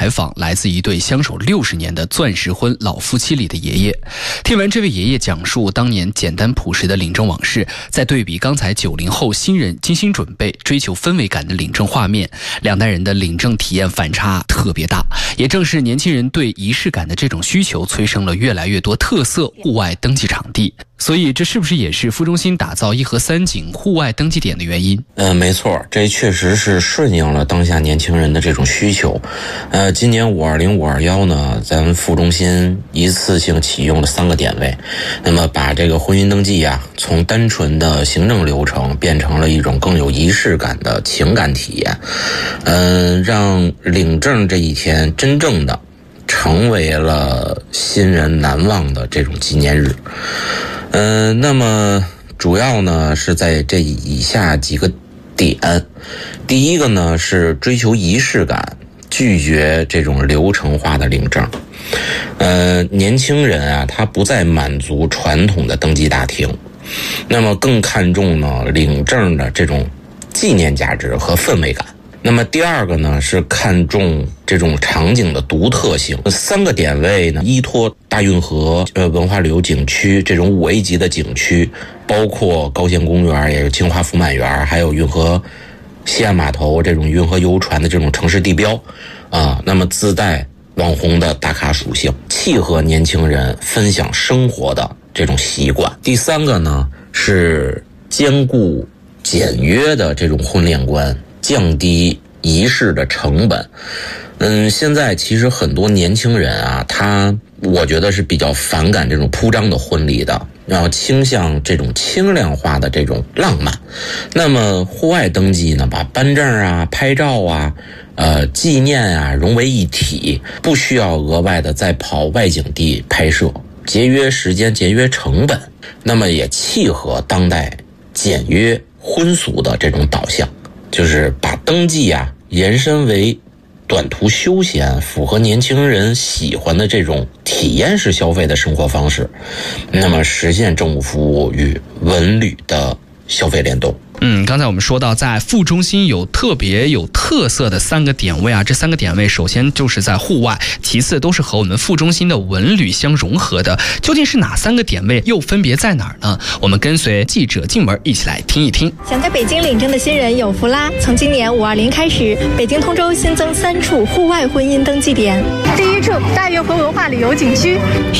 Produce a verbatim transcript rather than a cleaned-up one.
采访来自一对相守六十年的钻石婚老夫妻里的爷爷。听完这位爷爷讲述当年简单朴实的领证往事，再对比刚才九零后新人精心准备、追求氛围感的领证画面，两代人的领证体验反差特别大。也正是年轻人对仪式感的这种需求，催生了越来越多特色户外登记场地。所以这是不是也是副中心打造一河三景户外登记点的原因？ 呃，没错，这确实是顺应了当下年轻人的这种需求。呃，今年五二零、五二幺呢，咱们副中心一次性启用了三个点位，那么把这个婚姻登记啊，从单纯的行政流程变成了一种更有仪式感的情感体验。嗯、呃，让领证这一天真正的成为了新人难忘的这种纪念日。嗯、呃，那么主要呢是在这以下几个点。第一个呢是追求仪式感，拒绝这种流程化的领证。呃，年轻人啊，他不再满足传统的登记大厅，那么更看重呢领证的这种纪念价值和氛围感。那么第二个呢是看重这种场景的独特性。三个点位呢依托大运河呃文化旅游景区这种五 A 级的景区，包括高县公园，也有清华福满园，还有运河西岸码头这种运河游船的这种城市地标啊，那么自带网红的打卡属性，契合年轻人分享生活的这种习惯。第三个呢是兼顾简约的这种婚恋观，降低仪式的成本。嗯，现在其实很多年轻人啊，他我觉得是比较反感这种铺张的婚礼的，然后倾向这种轻量化的这种浪漫。那么户外登记呢，把颁证啊、拍照啊、呃纪念啊融为一体，不需要额外的再跑外景地拍摄，节约时间、节约成本。那么也契合当代简约婚俗的这种导向，就是把登记啊延伸为短途休闲，符合年轻人喜欢的这种体验式消费的生活方式，那么实现政务服务与文旅的消费联动。 嗯，刚才我们说到，在副中心有特别有特色的三个点位啊，这三个点位首先就是在户外，其次都是和我们副中心的文旅相融合的。究竟是哪三个点位，又分别在哪儿呢？我们跟随记者进门一起来听一听。 想在北京领证的新人有福啦！从今年五二零开始，北京通州新增三处户外婚姻登记点。 第一处大运河文化旅游景区。